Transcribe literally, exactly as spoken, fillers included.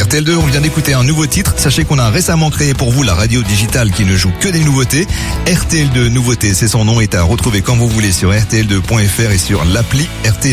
R T L deux, on vient d'écouter un nouveau titre. Sachez qu'on a récemment créé pour vous la radio digitale qui ne joue que des nouveautés. R T L deux Nouveautés, c'est son nom, est à retrouver quand vous voulez sur R T L deux point F R et sur l'appli R T L deux.